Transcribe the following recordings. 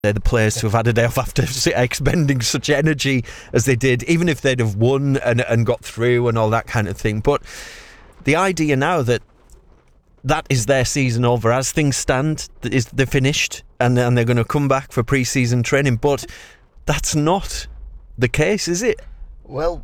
the players to have had a day off after expending such energy as they did, even if they'd have won and got through and all that kind of thing. But the idea now that is their season over as things stand, is they're finished and they're going to come back for pre-season training, but that's not the case, is it? Well,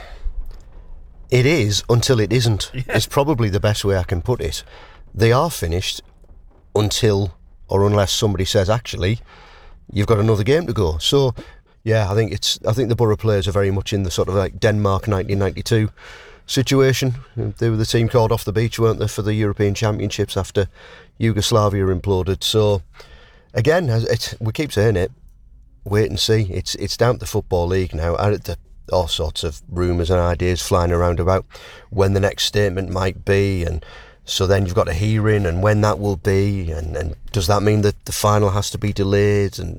it is until it isn't. Yeah. It's probably the best way I can put it. They are finished until or unless somebody says, actually, you've got another game to go. So, yeah, I think the Borough players are very much in the sort of like Denmark 1992 situation. They were the team called off the beach, weren't they, for the European Championships after Yugoslavia imploded. So, again, we keep saying it, wait and see. It's down to the Football League now. All sorts of rumours and ideas flying around about when the next statement might be, and so then you've got a hearing and when that will be, and does that mean that the final has to be delayed? And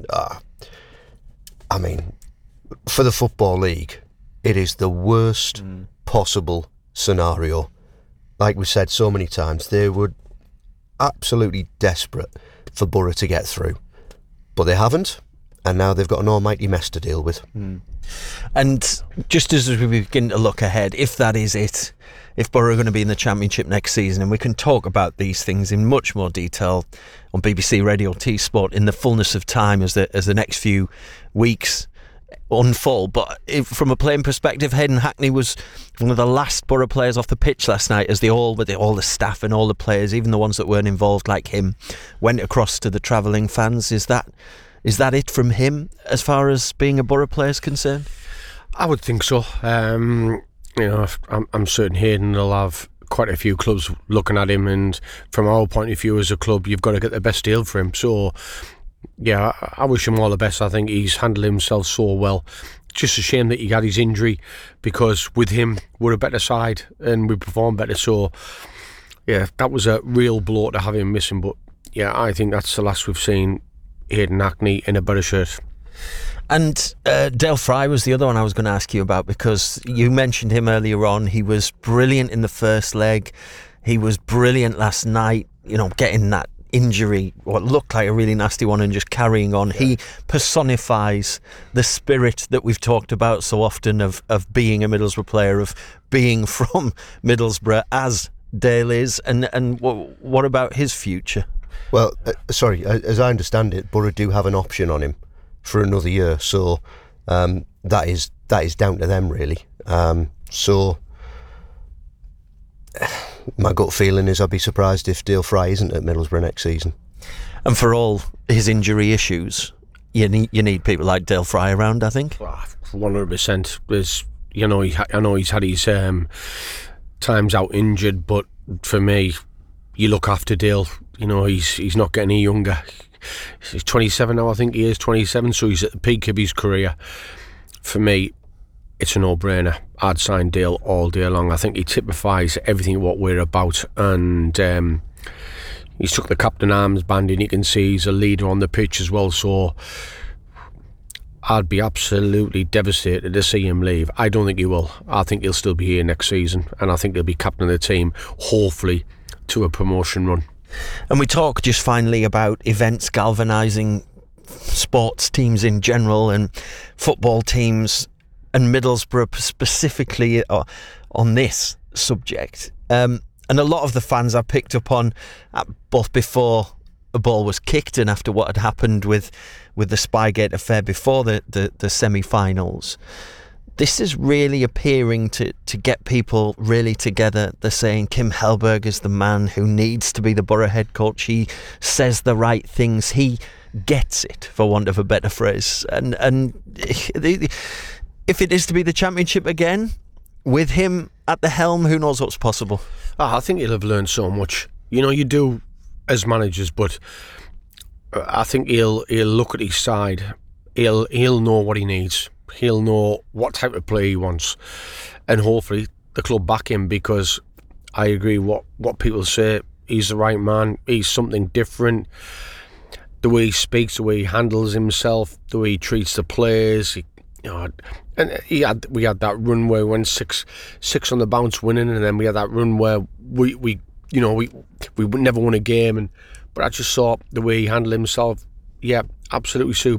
I mean, for the Football League, it is the worst possible scenario. Like we said so many times, they were absolutely desperate for Borough to get through, but they haven't, and now they've got an almighty mess to deal with. And just as we begin to look ahead, if that is it, if Borough are going to be in the Championship next season, and we can talk about these things in much more detail on BBC Radio T Sport in the fullness of time as the next few weeks unfold. But from a playing perspective, Hayden Hackney was one of the last Borough players off the pitch last night, as all the staff and all the players, even the ones that weren't involved like him, went across to the travelling fans. Is that it from him as far as being a Borough player is concerned? I would think so. I'm certain Hayden will have quite a few clubs looking at him, and from our point of view as a club, you've got to get the best deal for him. So, yeah, I wish him all the best. I think he's handled himself so well. Just a shame that he got his injury, because with him, we're a better side and we perform better. So, yeah, that was a real blow to have him missing. But, yeah, I think that's the last we've seen Hayden Hackney in a Borough shirt. And Dale Fry was the other one I was going to ask you about, because you mentioned him earlier on. He was brilliant in the first leg. He was brilliant last night, getting that injury, what looked like a really nasty one, and just carrying on. Yeah. He personifies the spirit that we've talked about so often of being a Middlesbrough player, of being from Middlesbrough, as Dale is. And what about his future? Well, as I understand it, Borough do have an option on him for another year, so that is down to them, really. So my gut feeling is I'd be surprised if Dale Fry isn't at Middlesbrough next season. And for all his injury issues, you need people like Dale Fry around, I think. 100%. I know he's had his times out injured, but for me, you look after Dale. He's not getting any younger. He's 27 now, I think he is 27, so he's at the peak of his career. For me, it's a no-brainer. I'd sign Dale all day long. I think he typifies everything what we're about, and he's took the captain armband, and you can see he's a leader on the pitch as well. So I'd be absolutely devastated to see him leave. I don't think he will. I think he'll still be here next season, and I think he'll be captain of the team, hopefully to a promotion run. And we talk just finally about events galvanising sports teams in general and football teams, and Middlesbrough specifically on this subject. And a lot of the fans I picked up on, both before a ball was kicked and after what had happened with the Spygate affair before the semi-finals. This is really appearing to get people really together. They're saying Kim Hellberg is the man who needs to be the Borough head coach. He says the right things. He gets it, for want of a better phrase. And if it is to be the Championship again, with him at the helm, who knows what's possible? I think he'll have learned so much. You do as managers, but I think he'll look at his side. He'll know what he needs. He'll know what type of play he wants, and hopefully the club back him, because I agree what people say. He's the right man. He's something different. The way he speaks, the way he handles himself, the way he treats the players. And we had that run where we went six on the bounce winning, and then we had that run where we never won a game. But I just saw the way he handled himself. Yeah, absolutely super.